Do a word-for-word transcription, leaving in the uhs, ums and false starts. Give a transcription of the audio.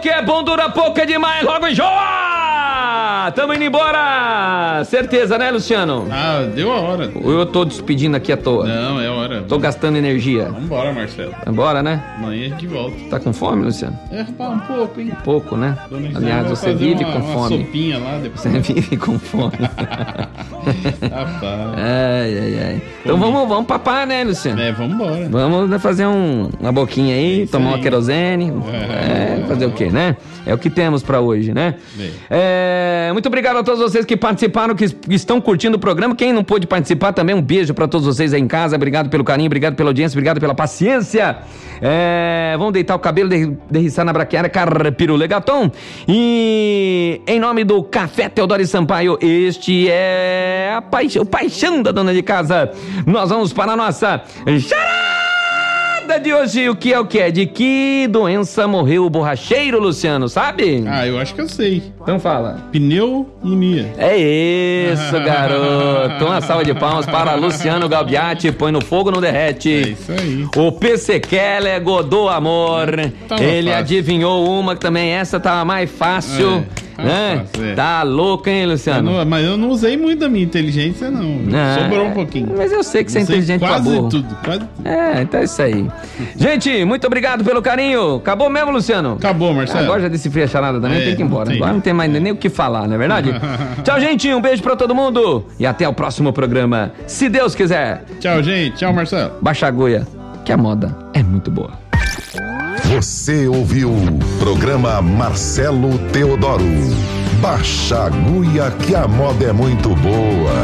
que é bom dura pouco, é demais, logo enjoa! Tamo indo embora! Certeza, né, Luciano? Ah, deu a hora. Ou eu tô despedindo aqui à toa? Não, é a hora. Tô gastando energia. Vambora, Marcelo. Vambora, né? Amanhã a gente volta. Tá com fome, Luciano? É, rapaz, um pouco, hein? Um pouco, né? Aliás, você fazer vive uma, com uma fome. sopinha lá depois. Você vive com fome. Rapaz. Ai, ai, ai. Então vamos, vamos papar, né, Luciano? É, vambora. Vamos né, fazer um, uma boquinha aí, tomar aí. uma querosene. É, fazer o quê, né? É o que temos pra hoje, né? É, muito obrigado a todos vocês que participaram, que estão curtindo o programa. Quem não pôde participar também, um beijo pra todos vocês aí em casa. Obrigado pelo carinho, obrigado pela audiência, obrigado pela paciência. É, vamos deitar o cabelo, der, derriçar na braquiária, carpiru legatom. E em nome do Café Teodoro e Sampaio, este é a paixão, o paixão da dona de casa. Nós vamos para a nossa charada de hoje. O que é o que é? De que doença morreu o borracheiro, Luciano, sabe? Ah, eu acho que eu sei. Então fala. Pneumonia. É isso, garoto. Uma salva de palmas para Luciano Galbiati. Põe no fogo, não derrete. É isso aí. O P C Keller Godô Amor. Tava Ele fácil. adivinhou uma que também essa tava mais fácil. É, né? fácil, é. Tá louco, hein, Eu Luciano? não- mas eu não usei muito da minha inteligência, não. Ah, Sobrou um pouquinho. Mas eu sei que você é Usei inteligente pra quase burro. tudo. Quase... É, então é isso aí. Gente, muito obrigado pelo carinho. Acabou mesmo, Luciano? Acabou, Marcelo. Agora já decifrei a charada também, É, tem que ir embora. não tem. Agora não tem mais nem o que falar, não é verdade? Tchau, gente. Um beijo pra todo mundo. E até o próximo programa. Se Deus quiser. Tchau, gente. Tchau, Marcelo. Baixa a agulha, que a moda é muito boa. Você ouviu programa Marcelo Teodoro. Baixa a agulha que a moda é muito boa.